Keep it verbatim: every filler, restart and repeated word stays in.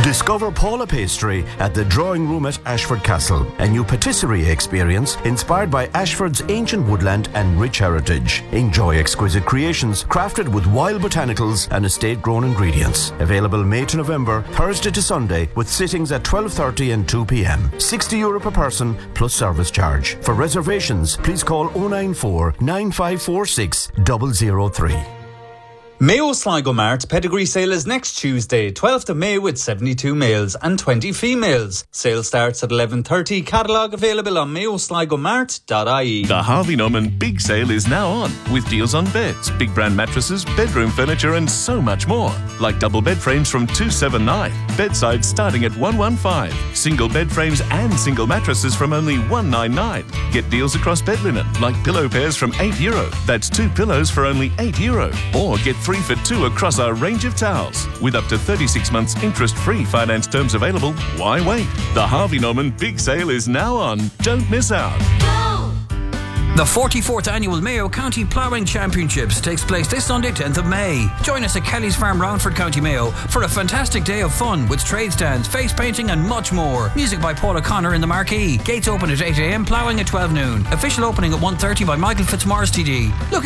Discover Paula Pastry at the Drawing Room at Ashford Castle, a new patisserie experience inspired by Ashford's ancient woodland and rich heritage. Enjoy exquisite creations crafted with wild botanicals and estate-grown ingredients. Available May to November, Thursday to Sunday, with sittings at twelve thirty and two p m. sixty euro per person plus service charge. For reservations, please call oh nine four, nine five four six, zero zero three. Mayo Sligo Mart Pedigree Sale is next Tuesday, twelfth of May, with seventy-two males and twenty females. Sale starts at eleven thirty. Catalogue available on mayo sligo mart dot I E. The Harvey Norman Big Sale is now on, with deals on beds, big brand mattresses, bedroom furniture and so much more. Like double bed frames from two seven nine, bedsides starting at one one five, single bed frames and single mattresses from only one nine nine. Get deals across bed linen, like pillow pairs from eight euro. That's two pillows for only eight euro. Or get three for two across our range of towels. With up to thirty-six months interest-free finance terms available, why wait? The Harvey Norman Big Sale is now on. Don't miss out. The forty-fourth Annual Mayo County Ploughing Championships takes place this Sunday, tenth of May. Join us at Kelly's Farm, Roundford, County Mayo for a fantastic day of fun with trade stands, face painting and much more. Music by Paul O'Connor in the marquee. Gates open at eight a m, ploughing at twelve noon. Official opening at one thirty by Michael Fitzmaurice T D. Look